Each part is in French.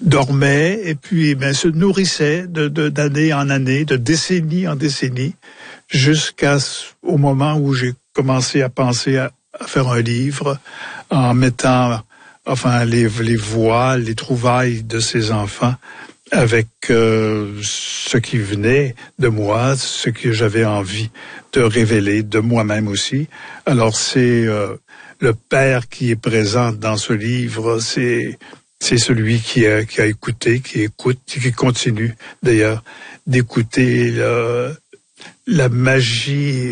dormait et puis se nourrissait d'année en année, de décennie en décennie, jusqu'au moment où j'ai commencé à penser à faire un livre en mettant les voix, les trouvailles de ces enfants avec ce qui venait de moi, ce que j'avais envie de révéler de moi-même aussi. Alors c'est le père qui est présent dans ce livre, c'est celui qui a écouté, qui écoute, qui continue d'ailleurs d'écouter la magie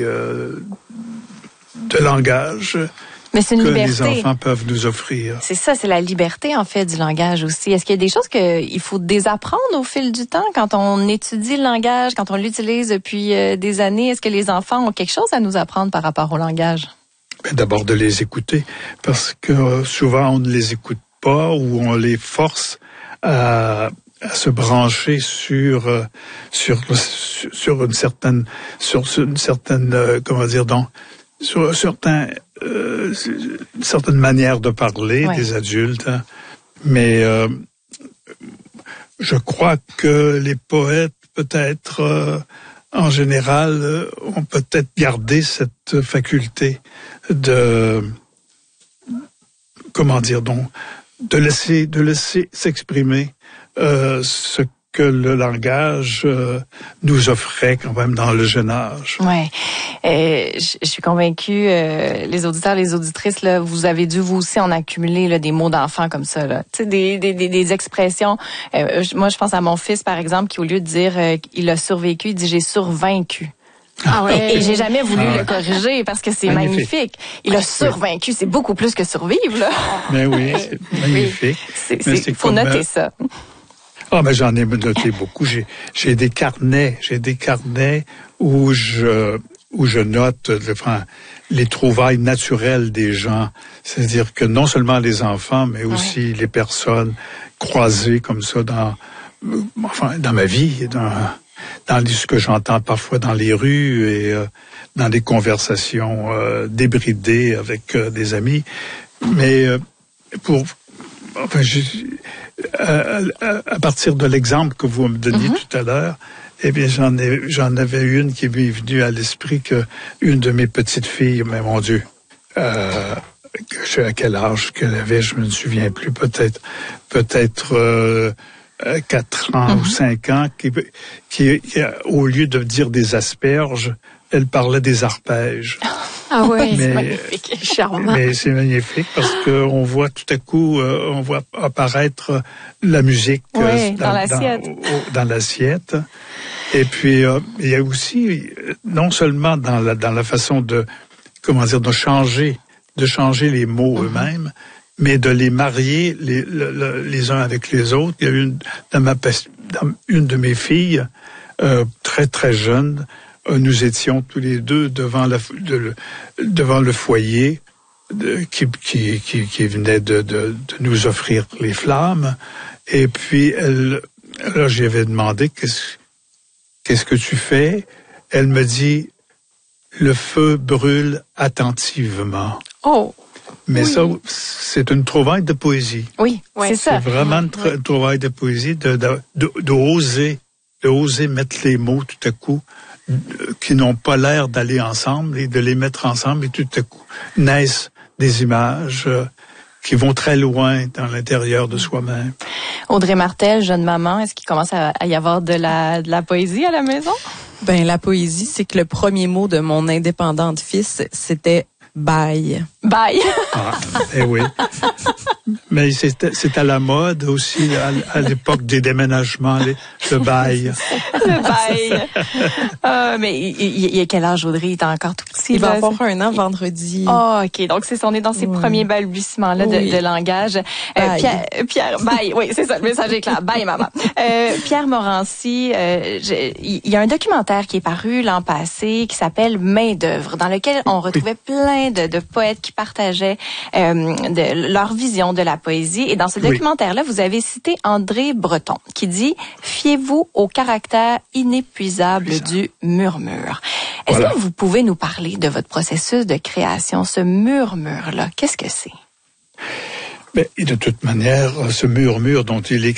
de langage. Mais c'est une liberté. Les enfants peuvent nous offrir. C'est ça, c'est la liberté en fait du langage aussi. Est-ce qu'il y a des choses qu'il faut désapprendre au fil du temps quand on étudie le langage, quand on l'utilise depuis des années? Est-ce que les enfants ont quelque chose à nous apprendre par rapport au langage? D'abord de les écouter, parce que souvent on ne les écoute pas ou on les force à se brancher sur une certaine une certaine manière de parler des adultes, hein. Mais je crois que les poètes, peut-être en général, ont peut-être gardé cette faculté de laisser s'exprimer ce que le langage nous offrait quand même dans le jeune âge. Ouais, je suis convaincue, les auditeurs, les auditrices, là, vous avez dû vous aussi en accumuler là, des mots d'enfant comme ça, là, tu sais, des expressions. Moi, je pense à mon fils, par exemple, qui au lieu de dire il a survécu, il dit j'ai survaincu. Ah ouais. Et j'ai jamais voulu le corriger parce que c'est magnifique. Il a survaincu, c'est beaucoup plus que survivre, là. Mais oui, c'est magnifique. Il faut noter ça. Ah, mais j'en ai noté beaucoup. J'ai des carnets où je note les trouvailles naturelles des gens. C'est-à-dire que non seulement les enfants, mais aussi les personnes croisées comme ça dans ma vie, dans ce que j'entends parfois dans les rues et dans des conversations débridées avec des amis. Mais à partir de l'exemple que vous me donniez tout à l'heure, eh bien, j'en avais une qui m'est venue à l'esprit que une de mes petites filles, mais mon Dieu, à quel âge qu'elle avait, je me souviens plus, peut-être 4 ans ou 5 ans, qui au lieu de dire des asperges, elle parlait des arpèges. Ah ouais, c'est magnifique, charmant. Mais c'est magnifique parce que on voit tout à coup, on voit apparaître la musique dans l'assiette. Et puis il y a aussi non seulement dans la façon de changer les mots eux-mêmes, mais de les marier les uns avec les autres. Il y a une de mes filles très très jeune. Nous étions tous les deux devant le foyer qui venait de nous offrir les flammes. Et puis là, j'y avais demandé qu'est-ce que tu fais? Elle me dit le feu brûle attentivement. Oh. Mais ça, c'est une trouvaille de poésie. Oui, c'est ça. C'est vraiment une trouvaille de poésie d'oser mettre les mots tout à coup qui n'ont pas l'air d'aller ensemble et de les mettre ensemble et tout à coup naissent des images qui vont très loin dans l'intérieur de soi-même. Audrey Martel, jeune maman, est-ce qu'il commence à y avoir de la poésie à la maison? Ben, la poésie, c'est que le premier mot de mon indépendante fils, c'était bye. Bye. Ah, eh oui. Mais c'est à la mode aussi à l'époque des déménagements, le bail. Le bail. Mais il a quel âge, Audrey? Il est encore tout petit. Il va avoir 1 an vendredi. Oh, OK. Donc, on est dans ces premiers balbutiements-là de langage. Pierre, bye. Oui, c'est ça. Le message est clair. Bye, maman. Pierre Morancy, il y a un documentaire qui est paru l'an passé qui s'appelle Main d'œuvre, dans lequel on retrouvait plein de poètes qui partageaient leur vision de la poésie. Et dans ce documentaire-là, vous avez cité André Breton, qui dit « Fiez-vous au caractère inépuisable du murmure ». Est-ce que vous pouvez nous parler de votre processus de création, ce murmure-là? Qu'est-ce que c'est? Mais de toute manière, ce murmure dont il est